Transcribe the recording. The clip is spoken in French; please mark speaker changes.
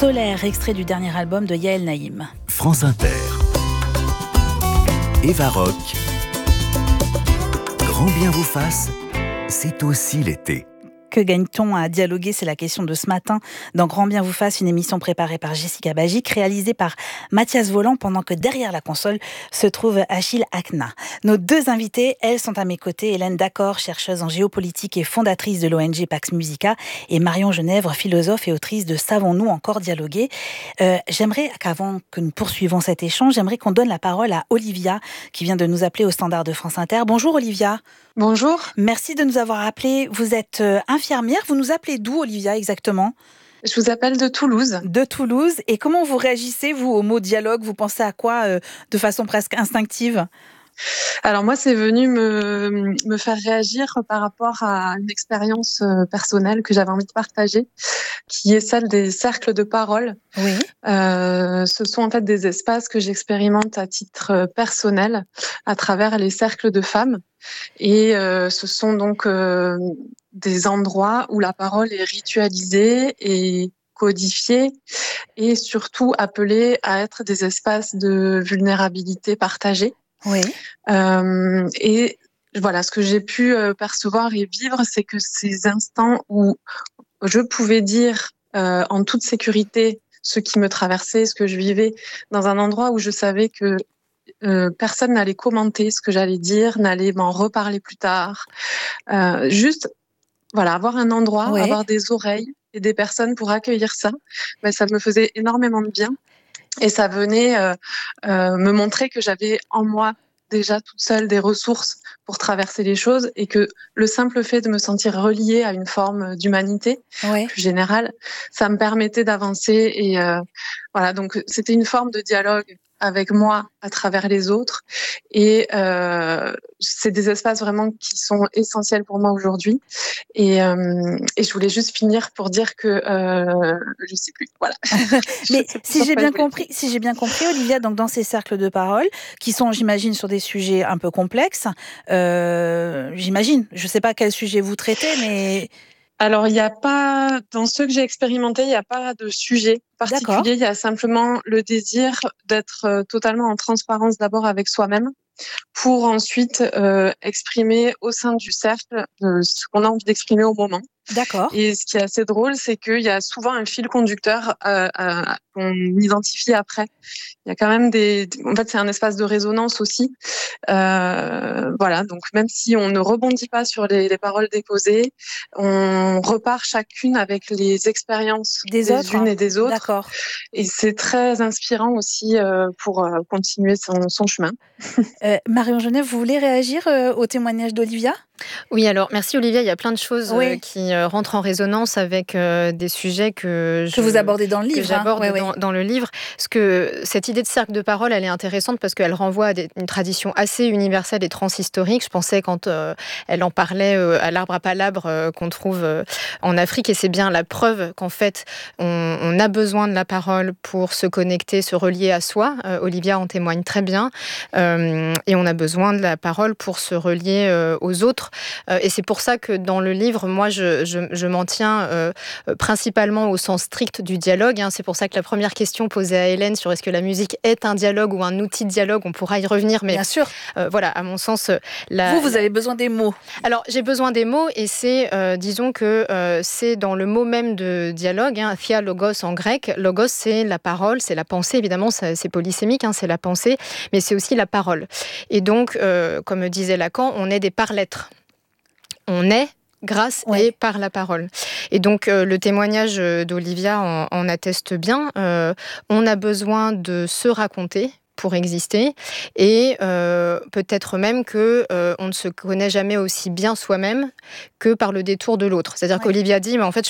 Speaker 1: Solaire, extrait du dernier album de Yael Naïm.
Speaker 2: France Inter. Eva Rock. Grand bien vous fasse, c'est aussi l'été.
Speaker 1: Que gagne-t-on à dialoguer? C'est la question de ce matin dans Grand bien vous fasse, une émission préparée par Jessica Bagic, réalisée par Mathias Voland, pendant que derrière la console se trouve Achille Akna. Nos deux invités, elles sont à mes côtés, Hélène Dacor, chercheuse en géopolitique et fondatrice de l'ONG Pax Musica, et Marion Genèvre, philosophe et autrice de Savons-nous encore dialoguer. J'aimerais qu'avant que nous poursuivons cet échange, j'aimerais qu'on donne la parole à Olivia, qui vient de nous appeler au standard de France Inter. Bonjour Olivia.
Speaker 3: Bonjour.
Speaker 1: Merci de nous avoir appelés. Vous êtes infirmière. Vous nous appelez d'où, Olivia, exactement?
Speaker 3: Je vous appelle de Toulouse.
Speaker 1: De Toulouse. Et comment vous réagissez, vous, au mot dialogue? Vous pensez à quoi de façon presque instinctive?
Speaker 3: Alors moi, c'est venu me faire réagir par rapport à une expérience personnelle que j'avais envie de partager, qui est celle des cercles de parole.
Speaker 1: Oui.
Speaker 3: Ce sont en fait des espaces que j'expérimente à titre personnel à travers les cercles de femmes. Et ce sont donc des endroits où la parole est ritualisée et codifiée et surtout appelée à être des espaces de vulnérabilité partagée.
Speaker 1: Oui.
Speaker 3: Et voilà, ce que j'ai pu percevoir et vivre, c'est que ces instants où je pouvais dire en toute sécurité ce qui me traversait, ce que je vivais, dans un endroit où je savais que personne n'allait commenter ce que j'allais dire, n'allait m'en reparler plus tard. Juste, voilà, avoir un endroit,
Speaker 1: Oui.
Speaker 3: avoir des oreilles et des personnes pour accueillir ça, ben, ça me faisait énormément de bien. Et ça venait me montrer que j'avais en moi déjà toute seule des ressources pour traverser les choses et que le simple fait de me sentir reliée à une forme d'humanité
Speaker 1: Oui.
Speaker 3: plus générale, ça me permettait d'avancer. Et voilà, donc c'était une forme de dialogue avec moi à travers les autres. Et c'est des espaces vraiment qui sont essentiels pour moi aujourd'hui. Et je voulais juste finir pour dire que je sais plus. Voilà.
Speaker 1: Mais si j'ai bien compris, Olivia, donc dans ces cercles de parole, qui sont, j'imagine, sur des sujets un peu complexes, j'imagine, je ne sais pas quel sujet vous traitez, mais...
Speaker 3: Alors, il n'y a pas, dans ceux que j'ai expérimentés, il n'y a pas de sujet particulier.
Speaker 1: D'accord.
Speaker 3: Il y a simplement le désir d'être totalement en transparence d'abord avec soi-même pour ensuite exprimer au sein du cercle ce qu'on a envie d'exprimer au moment.
Speaker 1: D'accord.
Speaker 3: Et ce qui est assez drôle, c'est qu'il y a souvent un fil conducteur qu'on identifie après. Il y a quand même en fait, c'est un espace de résonance aussi. Voilà, donc même si on ne rebondit pas sur les paroles déposées, on repart chacune avec les expériences des unes et des autres.
Speaker 1: D'accord.
Speaker 3: Et c'est très inspirant aussi pour continuer son chemin.
Speaker 1: Marion Genève, vous voulez réagir au témoignage d'Olivia?
Speaker 4: Oui, alors merci Olivia, il y a plein de choses
Speaker 1: Oui.
Speaker 4: qui rentrent en résonance avec des sujets que
Speaker 1: vous abordez dans le livre.
Speaker 4: Que j'aborde
Speaker 1: Oui.
Speaker 4: dans le livre. Parce que cette idée de cercle de parole, elle est intéressante parce qu'elle renvoie à une tradition assez universelle et transhistorique. Je pensais quand elle en parlait à l'arbre à palabre qu'on trouve en Afrique, et c'est bien la preuve qu'en fait on a besoin de la parole pour se connecter, se relier à soi. Olivia en témoigne très bien. Et on a besoin de la parole pour se relier aux autres. Et c'est pour ça que dans le livre, moi, je m'en tiens principalement au sens strict du dialogue. C'est pour ça que la première question posée à Hélène sur est-ce que la musique est un dialogue ou un outil de dialogue, on pourra y revenir. Mais
Speaker 1: bien sûr.
Speaker 4: Voilà, à mon sens...
Speaker 1: Vous avez besoin des mots. Alors,
Speaker 4: j'ai besoin des mots et c'est, disons que c'est dans le mot même de dialogue, thia logos en grec. Logos, c'est la parole, c'est la pensée, évidemment, c'est polysémique, c'est la pensée, mais c'est aussi la parole. Et donc, comme disait Lacan, on est des par-lettres. On est grâce et par la parole. Et donc, le témoignage d'Olivia en atteste bien. On a besoin de se raconter pour exister, et peut-être même que on ne se connaît jamais aussi bien soi-même que par le détour de l'autre. C'est-à-dire qu'Olivia dit, mais en fait,